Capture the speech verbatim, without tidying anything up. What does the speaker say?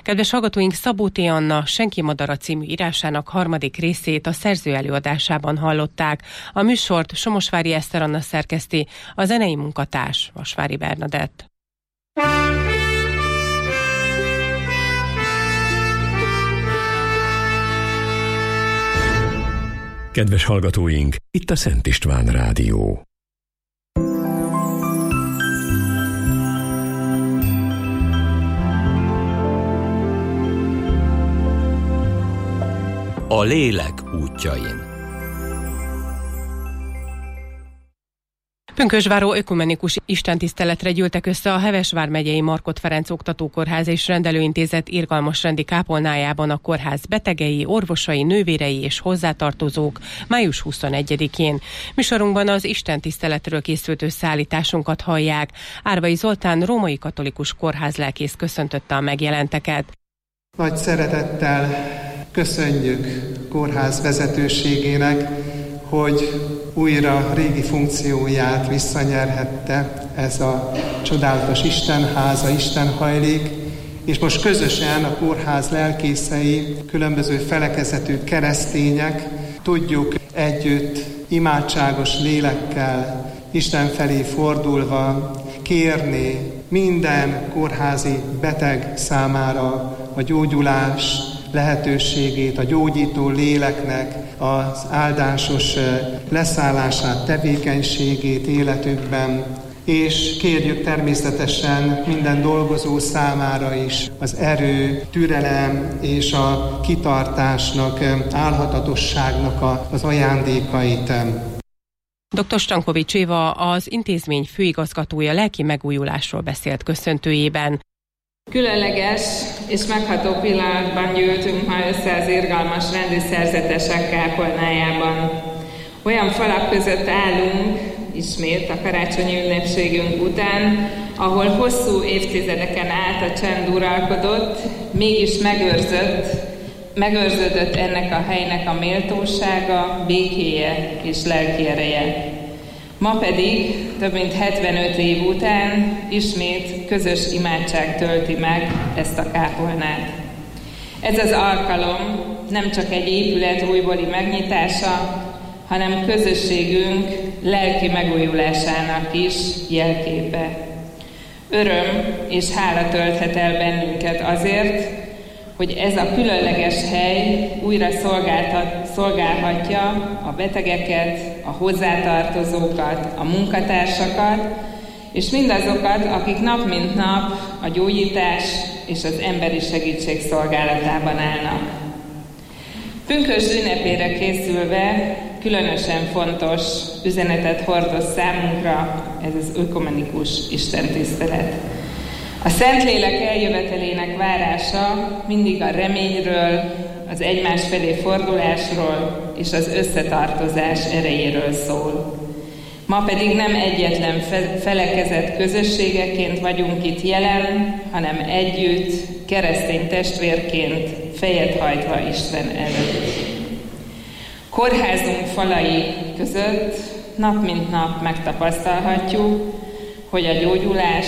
Kedves hallgatóink, Szabó T. Anna Senki madara című írásának harmadik részét a szerző előadásában hallották. A műsort Somosvári Eszter Anna szerkeszti, a zenei munkatárs Vasvári Bernadett. Kedves hallgatóink, itt a Szent István Rádió. A lélek útjain. Pünkösdváró ökumenikus istentiszteletre gyűltek össze a Heves vármegyei Markhot Ferenc Oktatókórház és Rendelőintézet irgalmasrendi kápolnájában a kórház betegei, orvosai, nővérei és hozzátartozók május huszonegyedikén. Műsorunkban az istentiszteletről készült összeállításunkat hallják. Árvai Zoltán római katolikus kórházlelkész köszöntötte a megjelenteket. Nagy szeretettel köszönjük kórház vezetőségének, hogy újra régi funkcióját visszanyerhette ez a csodálatos Istenháza, Istenhajlék, és most közösen a kórház lelkészei, különböző felekezetű keresztények tudjuk együtt imádságos lélekkel, Isten felé fordulva kérni minden kórházi beteg számára a gyógyulás lehetőségét, a gyógyító léleknek az áldásos leszállását, tevékenységét életükben, és kérjük természetesen minden dolgozó számára is az erő, türelem és a kitartásnak, álhatatosságnak az ajándékait. doktor Stankovics Éva, az intézmény főigazgatója lelki megújulásról beszélt köszöntőjében. Különleges és megható pillanatban gyűltünk ma össze az irgalmas rendi szerzetesek kápolnájában. Olyan falak között állunk, ismét a karácsonyi ünnepségünk után, ahol hosszú évtizedeken át a csend uralkodott, mégis megőrzött, megőrződött ennek a helynek a méltósága, békéje és lelki ereje. Ma pedig, több mint hetvenöt év után ismét közös imádság tölti meg ezt a kápolnát. Ez az alkalom nem csak egy épület újbóli megnyitása, hanem közösségünk lelki megújulásának is jelképe. Öröm és hála tölthet el bennünket azért, hogy ez a különleges hely újra szolgálhatja a betegeket, a hozzátartozókat, a munkatársakat, és mindazokat, akik nap mint nap a gyógyítás és az emberi segítség szolgálatában állnak. Pünkösd ünnepére készülve különösen fontos üzenetet hordoz számunkra ez az ökumenikus istentisztelet. A Szentlélek eljövetelének várása mindig a reményről, az egymás felé fordulásról és az összetartozás erejéről szól. Ma pedig nem egyetlen felekezett közösségeként vagyunk itt jelen, hanem együtt, keresztény testvérként, fejet hajtva Isten előtt. Kórházunk falai között nap mint nap megtapasztalhatjuk, hogy a gyógyulás